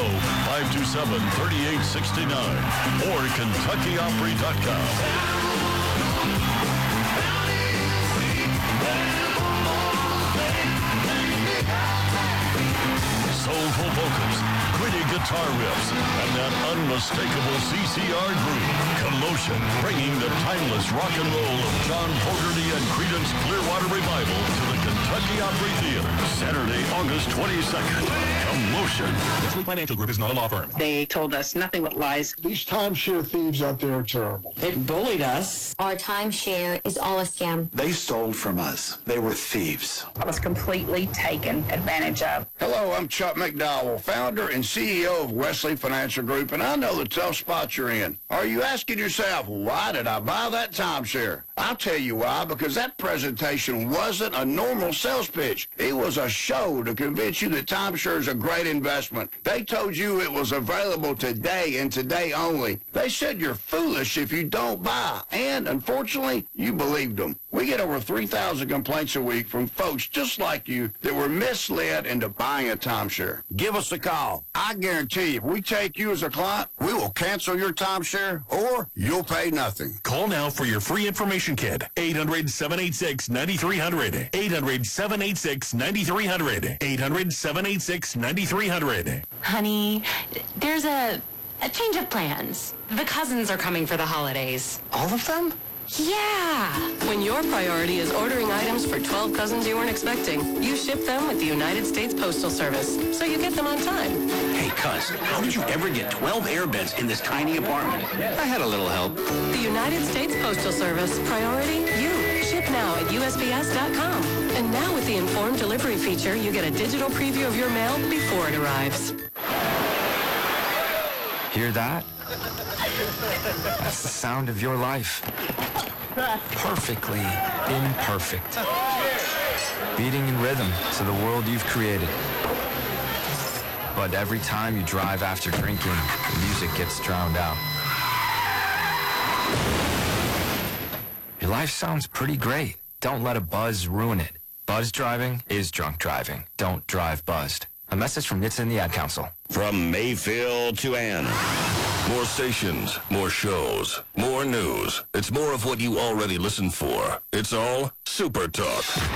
Show, 527-3869, or KentuckyOpry.com. Soulful vocals, gritty guitar riffs, and that unmistakable CCR groove. Commotion, bringing the timeless rock and roll of John Fogerty and Creedence Clearwater Revival to the Kentucky Opry Theater, Saturday, August 22nd. Commotion. Richland Financial Group is not a law firm. They told us nothing but lies. These timeshare thieves out there are terrible. They bullied us. Our timeshare is all a scam. They stole from us. They were thieves. I was completely taken advantage of. Hello, I'm Chuck McDowell, founder and CEO of Wesley Financial Group, and I know the tough spot you're in. Are you asking yourself, why did I buy that timeshare? I'll tell you why, because that presentation wasn't a normal sales pitch. It was a show to convince you that timeshare is a great investment. They told you it was available today and today only. They said you're foolish if you don't buy, and unfortunately, you believed them. We get over 3,000 complaints a week from folks just like you that were misled into buying a timeshare. Give us a call. I guarantee if we take you as a client, we will cancel your timeshare or you'll pay nothing. Call now for your free information kit. 800-786-9300. 800-786-9300. 800-786-9300. Honey, there's a change of plans. The cousins are coming for the holidays. All of them? Yeah. When your priority is ordering items for 12 cousins you weren't expecting, you ship them with the United States Postal Service, so you get them on time. Hey, cuz, how did you ever get 12 airbeds in this tiny apartment? I had a little help. The United States Postal Service. Priority, you. Ship now at USPS.com. And now with the Informed Delivery feature, you get a digital preview of your mail before it arrives. Hear that? That's the sound of your life. Perfectly imperfect. Beating in rhythm to the world you've created. But every time you drive after drinking, the music gets drowned out. Your life sounds pretty great. Don't let a buzz ruin it. Buzz driving is drunk driving. Don't drive buzzed. A message from NHTSA and the Ad Council. From Mayfield to Ann. More stations, more shows, more news. It's more of what you already listen for. It's all Super Talk.